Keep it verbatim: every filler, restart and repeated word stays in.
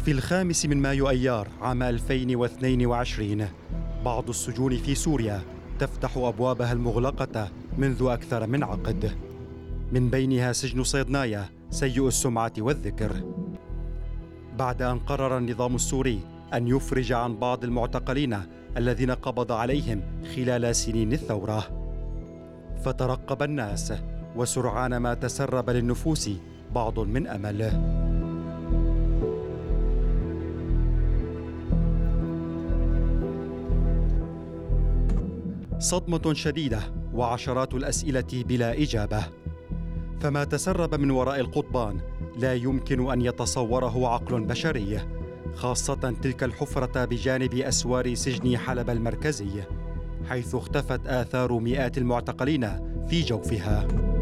في الخامس من مايو أيار عام ألفين واثنين وعشرين بعض السجون في سوريا تفتح أبوابها المغلقة منذ أكثر من عقد، من بينها سجن صيدنايا سيء السمعة والذكر، بعد أن قرر النظام السوري أن يفرج عن بعض المعتقلين الذين قبض عليهم خلال سنين الثورة. فترقب الناس، وسرعان ما تسرب للنفوس بعض من أمل. صدمة شديدة وعشرات الأسئلة بلا إجابة، فما تسرب من وراء القضبان لا يمكن أن يتصوره عقل بشري، خاصة تلك الحفرة بجانب أسوار سجن حلب المركزي، حيث اختفت آثار مئات المعتقلين في جوفها.